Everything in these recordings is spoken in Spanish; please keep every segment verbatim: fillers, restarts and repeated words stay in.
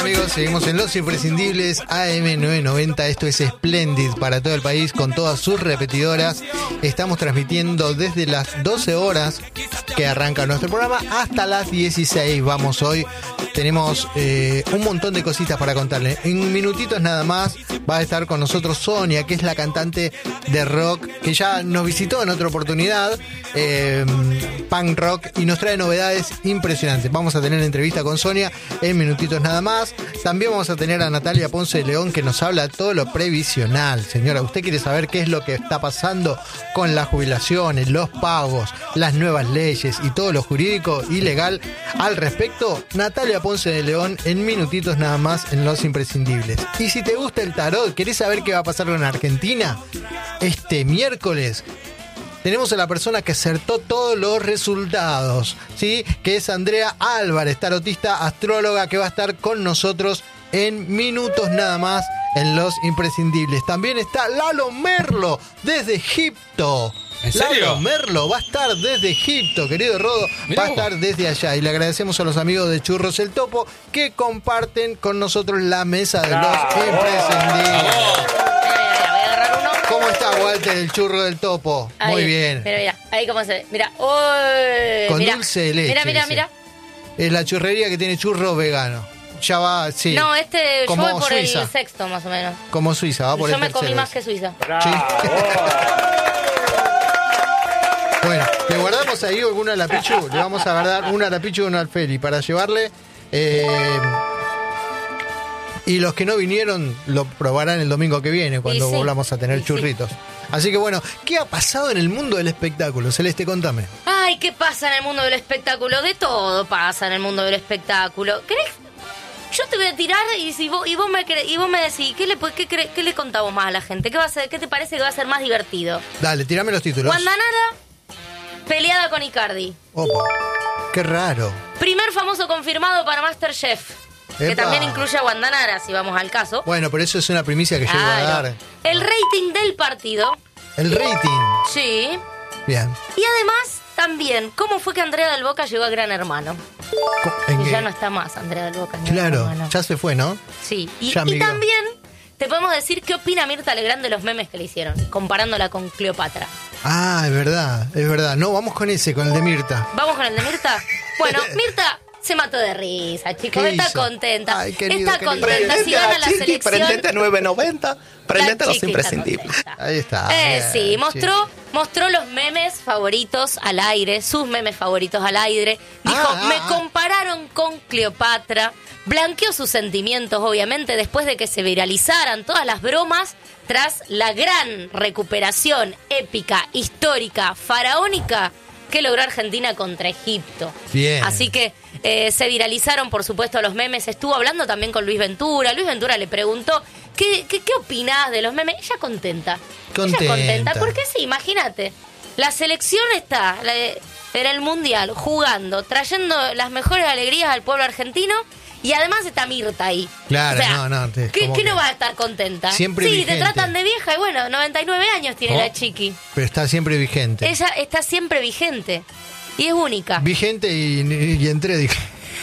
amigos? Seguimos en Los Imprescindibles A M novecientos noventa. Esto es Splendid para todo el país con todas sus repetidoras. Estamos transmitiendo desde las doce horas que arranca nuestro programa hasta las dieciséis. Vamos hoy. Tenemos eh, un montón de cositas para contarles. En minutitos nada más va a estar con nosotros Sonia, que es la cantante de rock que ya nos visitó en otra oportunidad, eh, punk rock, y nos trae novedades impresionantes. Vamos a tener entrevista con Sonia en minutitos nada más. También vamos a tener a Natalia Ponce de León, que nos habla todo lo previsional. Señora, ¿usted quiere saber qué es lo que está pasando con las jubilaciones, los pagos, las nuevas leyes y todo lo jurídico y legal al respecto? Natalia Ponce de León en minutitos nada más en Los Imprescindibles. Y si te gusta el tarot, ¿querés saber qué va a pasar con Argentina? Este miércoles tenemos a la persona que acertó todos los resultados, ¿sí? Que es Andrea Álvarez, tarotista, astróloga, que va a estar con nosotros en minutos nada más en Los Imprescindibles. También está Lalo Merlo desde Egipto. ¿En serio? Lalo Merlo va a estar desde Egipto, querido Rodo. Mirá, va a estar desde allá. Y le agradecemos a los amigos de Churros El Topo que comparten con nosotros la mesa de Los Imprescindibles. ¿Cómo está Walter, el churro del Topo? Ahí, muy bien. Mira, mira, ahí cómo se ve. Mira, uy, con mira, dulce de leche. Mira, mira, ese. mira. Es la churrería que tiene churro vegano. Ya va, sí. No, este como yo voy por Suiza. el sexto más o menos. Como Suiza, va por yo el me comí tercero. más que Suiza. Sí. Bueno, le guardamos ahí alguna a la Pichu. Le vamos a guardar una a la Pichu y una al Feli para llevarle. Eh, y los que no vinieron lo probarán el domingo que viene, cuando sí, volvamos a tener sí, churritos. Así que bueno, ¿qué ha pasado en el mundo del espectáculo? Celeste, contame. Ay, ¿qué pasa en el mundo del espectáculo? De todo pasa en el mundo del espectáculo. ¿Querés? Yo te voy a tirar y si vos, y vos me cre- y vos me decís, ¿qué le, qué, cre- qué le contamos más a la gente? ¿Qué va a ser, qué te parece que va a ser más divertido? Dale, tirame los títulos. Guandanara peleada con Icardi. Opa, qué raro. Primer famoso confirmado para MasterChef. Que Epa. también incluye a Guandanara, si vamos al caso. Bueno, pero eso es una primicia que yo iba a Claro. dar. El rating del partido. El rating. Sí. Bien. Y además, también, ¿cómo fue que Andrea del Boca llegó a Gran Hermano? ¿En Y qué? ya no está más Andrea del Boca en Gran Claro, Hermano. ya se fue, ¿no? Sí. Y, Ya y migró. también te podemos decir qué opina Mirta Legrand de los memes que le hicieron, comparándola con Cleopatra. Ah, es verdad, es verdad. No, vamos con ese, con el de Mirta. ¿Vamos con el de Mirta? Bueno, Mirta se mató de risa, chicos. ¿Qué Está hizo? contenta. Ay, querido, está querido. contenta. Si gana la Chiqui, selección... prendete nueve noventa, prendete La Los chiquita Imprescindibles. contenta. Ahí está. Eh, bien, sí, mostró, sí. mostró los memes favoritos al aire, sus memes favoritos al aire. Dijo, Ah, ah, me ah. compararon con Cleopatra. Blanqueó sus sentimientos, obviamente, después de que se viralizaran todas las bromas tras la gran recuperación épica, histórica, faraónica que logró Argentina contra Egipto. Bien. Así que eh, se viralizaron, por supuesto, los memes. Estuvo hablando también con Luis Ventura. Luis Ventura le preguntó, ¿qué, qué, qué opinás de los memes? Ella contenta. Contenta. Ella contenta. Porque sí, imagínate. La selección está la de- en el Mundial jugando, trayendo las mejores alegrías al pueblo argentino. Y además está Mirta ahí. Claro, O sea, no, no, te- ¿Qué, como qué que no va a estar contenta? siempre sí, vigente. te tratan de vieja y bueno, noventa y nueve años tiene Oh. la chiqui. Pero está siempre vigente. Ella está siempre vigente. Y es única. Vigente y, y entré, dije.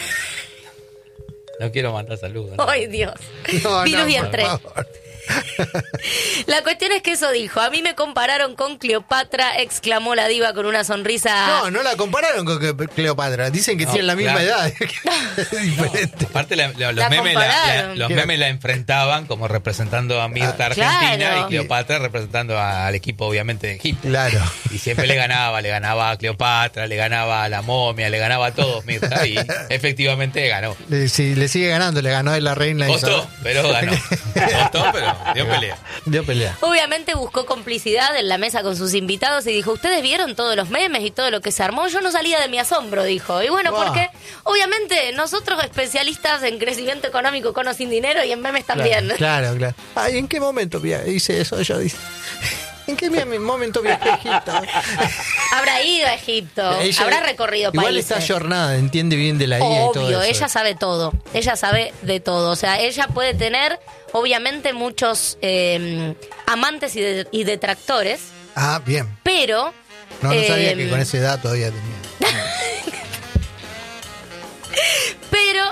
No quiero mandar saludos. ¿no? Ay, Dios. No, Virus no, y por entré. favor. La cuestión es que eso dijo. A mí me compararon con Cleopatra, exclamó la diva con una sonrisa. No, no la compararon con Cle- Cleopatra. Dicen que No, tienen la misma claro. edad. Es diferente. Aparte, la- la- los, La memes la, la- compararon. los ¿Qué? memes la enfrentaban como representando a Mirta Ah, Argentina claro. y Cleopatra representando a- al equipo, obviamente, de Egipto. Claro. Y siempre le ganaba, le ganaba a Cleopatra, le ganaba a la momia, le ganaba a todos Mirta y efectivamente ganó. Le, si le sigue ganando, le ganó a la reina. Costó, Isabel. pero ganó. Costó, pero dio pelea. Dio pelea. Obviamente buscó complicidad en la mesa con sus invitados y dijo, ¿ustedes vieron todos los memes y todo lo que se armó? Yo no salía de mi asombro, dijo. Y bueno, Wow. porque obviamente nosotros especialistas en crecimiento económico con o sin dinero y en memes también. Claro, claro. Ay, ¿en qué momento via- hice eso? Yo dice. ¿En qué mi- momento viajé a Egipto? Habrá ido a Egipto, Ella- habrá recorrido igual países. está jornada, entiende bien de la I A y todo Obvio, eso. ella sabe todo. Ella sabe de todo. O sea, ella puede tener, obviamente, muchos eh, amantes y, de- y detractores, Ah, bien. pero... No, no sabía eh, que con esa edad todavía tenía. Pero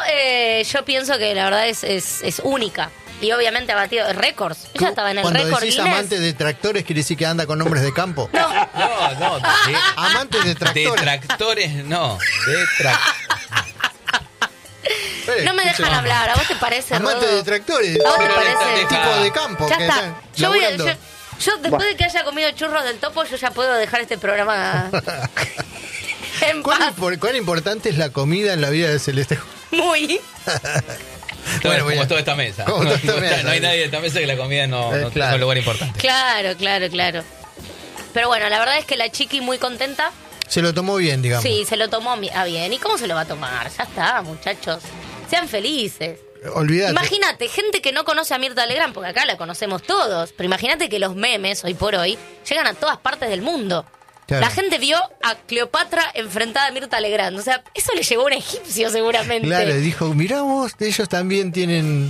eh, yo pienso que la verdad es, es, es única. Y obviamente ha batido récords. Ella estaba en el Cuando récord decís Guinness. amante de tractores, quiere decir que anda con hombres de campo. No, no, de, Amante de de tractores. tractores, no. De tractores. Espere, No me dejan escuche. hablar. ¿A vos te parece, Amante Rodo? de tractores. ¿A vos te Pero parece? deja- Tipo de campo. Ya que está. están Yo, voy a- laburando. yo, yo después de que haya comido churros del topo, yo ya puedo dejar este programa en ¿Cuán, paz. impor- cuán importante es la comida en la vida de Celeste? Muy. Todo, Bueno, como bien. toda esta mesa. Como toda esta No, mesa. no hay nadie de esta mesa que la comida no, Eh, no claro. tenga un lugar importante. Claro, claro, claro. Pero bueno, la verdad es que la chiqui muy contenta. Se lo tomó bien, digamos. Sí, se lo tomó mi- a bien. ¿Y cómo se lo va a tomar? Ya está, muchachos. Sean felices. Olvídate. Imagínate, gente que no conoce a Mirta Legrand, porque acá la conocemos todos, pero imagínate que los memes, hoy por hoy, llegan a todas partes del mundo. Claro. La gente vio a Cleopatra enfrentada a Mirta Legrand. O sea, eso le llegó a un egipcio seguramente. Claro, y dijo, mirá vos, ellos también tienen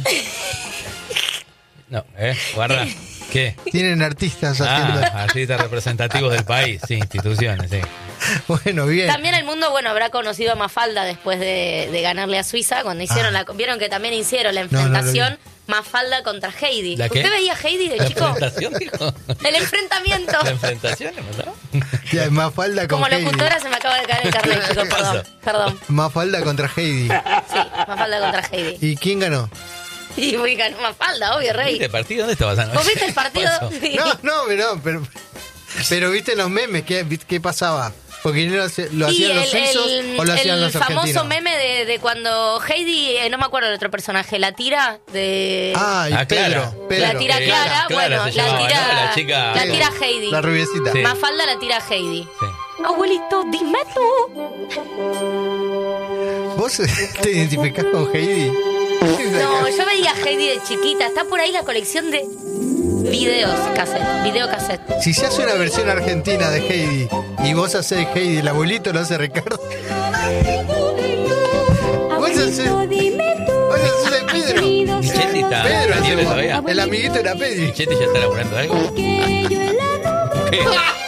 No, ¿eh? Guarda. ¿Qué? tienen artistas haciendo... Ah, artistas representativos del país, sí, instituciones, sí. Bueno, bien. También el mundo, bueno, habrá conocido a Mafalda después de, de ganarle a Suiza, cuando hicieron Ah. la... Vieron que también hicieron la No, no lo enfrentación Mafalda contra Heidi. ¿La qué? ¿Usted veía a Heidi de ¿La chico? enfrentación, dijo? El enfrentamiento. ¿La enfrentación, ¿no? Ya, Mafalda con Como Heidi. locutora se me acaba de caer el carnet, chicos, ¿Qué perdón. pasa? Perdón. Mafalda contra Heidi. Sí, Mafalda contra Heidi. ¿Y quién ganó? Y uy, ganó Mafalda, obvio, Rey. ¿Viste el partido? ¿Dónde estabas anoche? ¿Vos viste el partido? ¿Qué pasó? Sí. No, no, pero, pero, pero viste los memes, ¿qué, qué pasaba? Porque no lo, hace- lo Sí, hacían los el, suizos el- o lo hacían el los famoso argentinos. meme de, de cuando Heidi, eh, no me acuerdo del otro personaje, la tira de... Ah, y Ah, Pedro, Clara. Pedro. la tira Eh, Clara, Clara bueno, se la llamaba, tira, ¿no? La chica- la tira Heidi. La rubiecita. Sí. Mafalda la tira Heidi. Sí. Abuelito, dime tú. ¿Vos te identificás con Heidi? No, yo veía a Heidi de chiquita. Está por ahí la colección de videos cassette, video cassette. Si se hace una versión argentina de Heidi y vos hacés Heidi, el abuelito lo hace Ricardo. Vos hacés, vos hacés de Pedro. Michetti está Pedro aprendiendo hacemos. todavía. El amiguito era Pedro. Michetti ya está laburando algo. ¿Qué?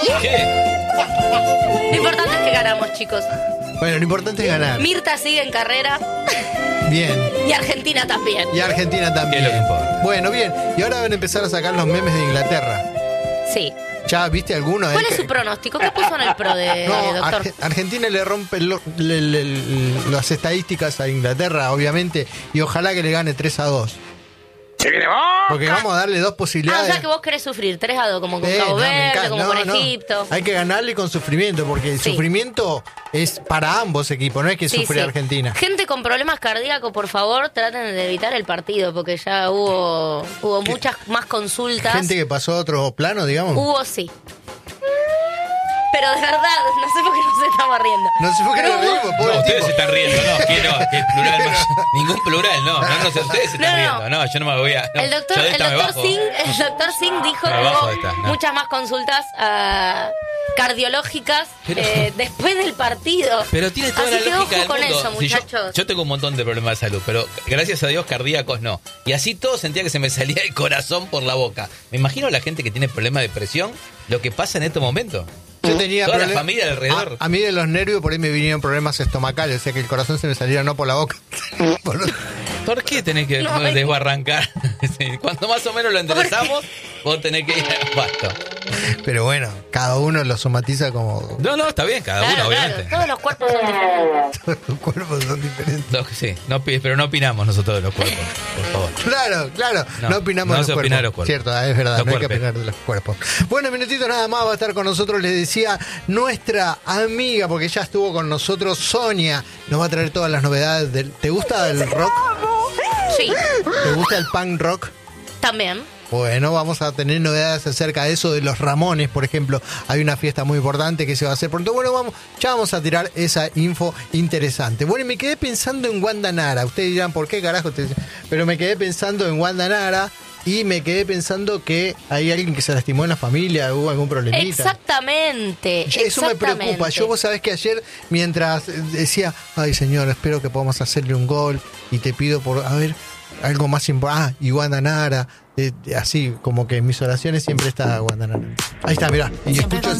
¿Qué? Lo importante es que ganamos, chicos. Bueno, lo importante es ganar. Mirta sigue en carrera Bien. y Argentina también. Y Argentina también. ¿Qué es lo que importa? Bueno, bien. Y ahora van a empezar a sacar los memes de Inglaterra. Sí. ¿Ya viste alguno? ¿Cuál Eh, es su pronóstico? ¿Qué puso en el pro de, No, doctor? Arge- Argentina le rompe lo- le- le- le- las estadísticas a Inglaterra, obviamente, y ojalá que le gane tres a dos. Porque vamos a darle dos Ah, o posibilidades. sea que vos querés sufrir tres a dos, como con Eh, Cabo no, me Verde, encanta. como No, con no. Egipto. Hay que ganarle con sufrimiento, porque el Sí. sufrimiento es para ambos equipos, no es que Sí, sufre sí. Argentina. Gente con problemas cardíacos, por favor, traten de evitar el partido, porque ya hubo, hubo muchas más consultas. Gente que pasó a otro plano, digamos. Hubo, sí. Pero de verdad, no sé por qué nos estamos riendo. No sé por qué Pero nos hubo- reímos, No, pobre ustedes tipo. se están riendo, no, que no, que plural más. Ningún plural, no, no, no sé, ustedes se están No, no. riendo, no, yo no me voy a. no, El doctor, yo de el esta me doctor bajo. Singh, el doctor Singh dijo Me que bajo hubo de esta, no. muchas más consultas ah, cardiológicas Pero- eh, después del partido. Pero tiene toda Así la que lógica ojo del con mundo. eso, Si yo, muchachos. yo tengo un montón de problemas de salud, pero gracias a Dios cardíacos no. Y así todo sentía que se me salía el corazón por la boca. Me imagino a la gente que tiene problemas de presión, lo que pasa en estos momentos. Yo tenía Toda la problem- familia alrededor. A, a mí de los nervios por ahí me vinieron problemas estomacales, o sea que el corazón se me saliera no por la boca. por otro- ¿Por qué tenés que No, desbarrancar? Sí, cuando más o menos lo enderezamos, vos tenés que ir al pasto. Pero bueno, cada uno lo somatiza como No, no, está bien, cada Claro, uno, claro, obviamente. todos los cuerpos son diferentes. todos los cuerpos son diferentes. Los- sí, no, pi- pero no opinamos nosotros de los cuerpos, por favor. Claro, claro, no, No, opinamos no de los se cuerpos. opina de los cuerpos. Cierto, es verdad, Los no hay que cuerpos. opinar de los cuerpos. Bueno, minutito nada más va a estar con nosotros, les decía, nuestra amiga, porque ya estuvo con nosotros, Sonia, nos va a traer todas las novedades del... ¿Te gusta el rock? Sí, ¿Te gusta el punk rock? también. Bueno, vamos a tener novedades acerca de eso, de los Ramones, por ejemplo. Hay una fiesta muy importante que se va a hacer pronto. Bueno, vamos, ya vamos a tirar esa info interesante. Bueno, y me quedé pensando en Wanda Nara. Ustedes dirán, ¿por qué carajo? Te... Pero me quedé pensando en Wanda Nara y me quedé pensando que hay alguien que se lastimó en la familia, hubo algún problemita. Exactamente. Eso me preocupa. exactamente. Yo, vos sabés que ayer, mientras decía, ay señor, espero que podamos hacerle un gol y te pido por, a ver, algo más importante. Ah, y Wanda Nara. Eh, así, como que en mis oraciones siempre está Wanda Nara. Ahí está, mirá. Y escucho